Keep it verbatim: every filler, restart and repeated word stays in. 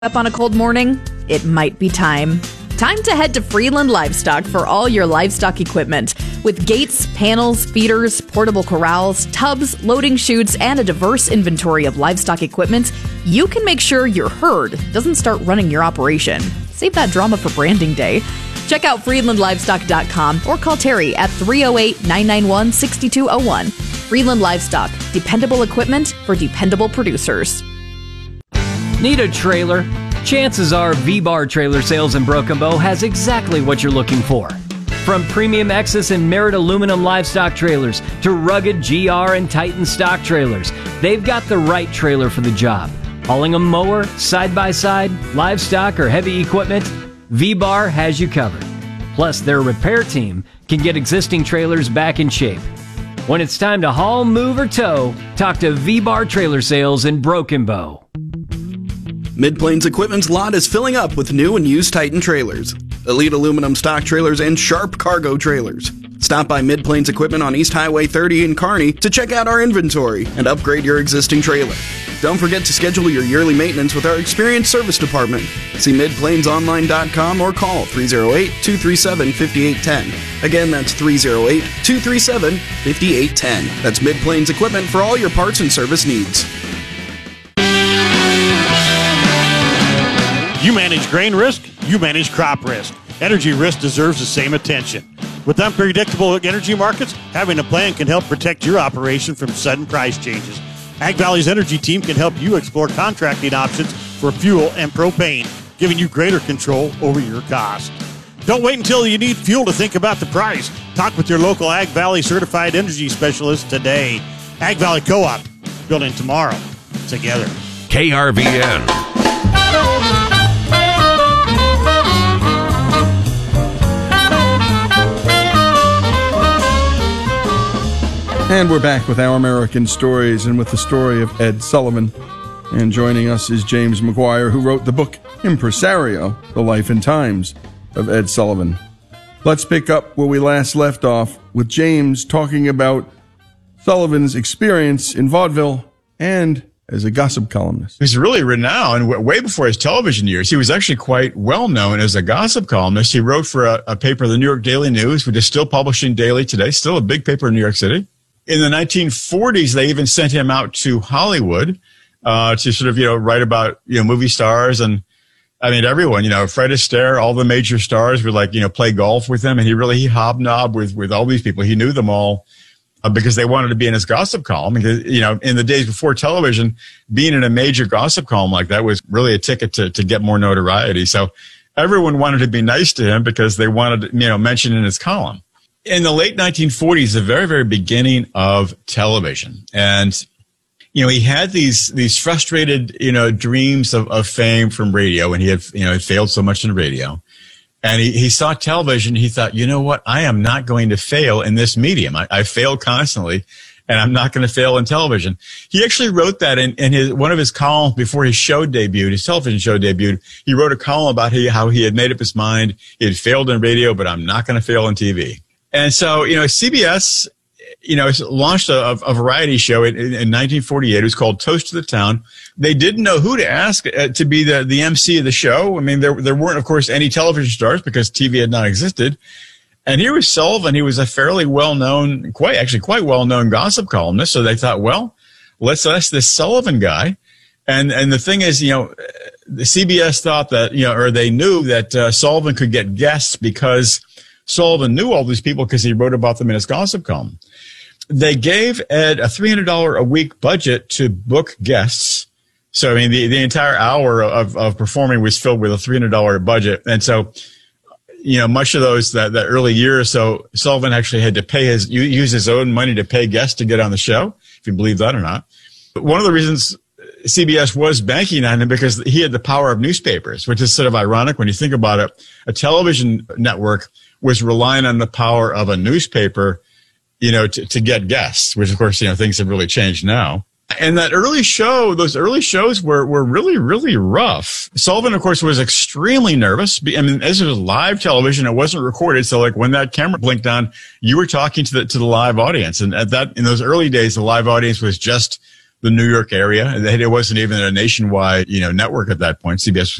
Up on a cold morning, it might be time. Time to head to Freeland Livestock for all your livestock equipment. With gates, panels, feeders, portable corrals, tubs, loading chutes, and a diverse inventory of livestock equipment, you can make sure your herd doesn't start running your operation. Save that drama for branding day. Check out Freeland Livestock dot com or call Terry at three oh eight, nine nine one, six two oh one. Freeland Livestock, dependable equipment for dependable producers. Need a trailer? Chances are V-Bar Trailer Sales in Broken Bow has exactly what you're looking for. From premium Excess and Merit aluminum livestock trailers to rugged G R and Titan stock trailers, they've got the right trailer for the job. Hauling a mower, side-by-side, livestock, or heavy equipment, V-Bar has you covered. Plus, their repair team can get existing trailers back in shape. When it's time to haul, move, or tow, talk to V-Bar Trailer Sales in Broken Bow. Mid-Plains Equipment's lot is filling up with new and used Titan trailers, Elite aluminum stock trailers, and Sharp cargo trailers. Stop by Mid-Plains Equipment on East Highway thirty in Kearney to check out our inventory and upgrade your existing trailer. Don't forget to schedule your yearly maintenance with our experienced service department. See mid plains online dot com or call three oh eight, two three seven, five eight one zero. Again, that's three oh eight, two three seven, five eight one zero. That's Mid-Plains Equipment for all your parts and service needs. You manage grain risk, you manage crop risk. Energy risk deserves the same attention. With unpredictable energy markets, having a plan can help protect your operation from sudden price changes. Ag Valley's energy team can help you explore contracting options for fuel and propane, giving you greater control over your cost. Don't wait until you need fuel to think about the price. Talk with your local Ag Valley certified energy specialist today. Ag Valley Co-op, building tomorrow together. K R V N. And we're back with Our American Stories and with the story of Ed Sullivan. And joining us is James McGuire, who wrote the book Impresario, The Life and Times of Ed Sullivan. Let's pick up where we last left off with James talking about Sullivan's experience in vaudeville and as a gossip columnist. He's really renowned way before his television years. He was actually quite well known as a gossip columnist. He wrote for a, a paper, the New York Daily News, which is still publishing daily today, still a big paper in New York City. In the nineteen forties, they even sent him out to Hollywood uh, to sort of, you know, write about, you know, movie stars. And I mean, everyone, you know, Fred Astaire, all the major stars would like, you know, play golf with him. And he really, he hobnobbed with, with all these people. He knew them all uh, because they wanted to be in his gossip column. Because, you know, in the days before television, being in a major gossip column like that was really a ticket to, to get more notoriety. So everyone wanted to be nice to him because they wanted, you know, mentioned in his column. In the late nineteen forties, the very, very beginning of television. And, you know, he had these, these frustrated, you know, dreams of, of fame from radio, and he had, you know, had failed so much in radio. And he, he saw television. He thought, you know what? I am not going to fail in this medium. I, I fail constantly, and I'm not going to fail in television. He actually wrote that in, in his, one of his columns before his show debuted, his television show debuted. He wrote a column about he, how he had made up his mind. He had failed in radio, but I'm not going to fail in T V. And so, you know, C B S, you know, launched a, a variety show in, in nineteen forty-eight. It was called Toast to the Town. They didn't know who to ask uh, to be the, the M C of the show. I mean, there, there weren't, of course, any television stars because T V had not existed. And here was Sullivan. He was a fairly well-known, quite, actually quite well-known gossip columnist. So they thought, well, let's ask this Sullivan guy. And, and the thing is, you know, the C B S thought that, you know, or they knew that uh, Sullivan could get guests because Sullivan knew all these people because he wrote about them in his gossip column. They gave Ed a three hundred dollars a week budget to book guests. So, I mean, the, the entire hour of, of performing was filled with a three hundred dollars budget. And so, you know, much of those, that, that early year or so, Sullivan actually had to pay his, use his own money to pay guests to get on the show, if you believe that or not. But one of the reasons C B S was banking on him because he had the power of newspapers, which is sort of ironic when you think about it. A television network was relying on the power of a newspaper, you know, to, to get guests, which of course, you know, things have really changed now. And that early show, those early shows were, were really, really rough. Sullivan, of course, was extremely nervous. I mean, as it was live television, it wasn't recorded. So like when that camera blinked on, you were talking to the, to the live audience. And at that, in those early days, the live audience was just the New York area. It wasn't even a nationwide, you know, network at that point. C B S